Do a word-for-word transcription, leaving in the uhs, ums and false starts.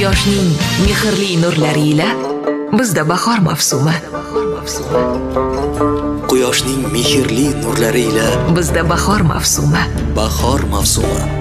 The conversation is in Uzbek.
Quyoshning mehrli nurlari ila bizda bahor mavsumi. Quyoshning mehrli nurlari ila bizda bahor mavsumi. Bahor mavsumi.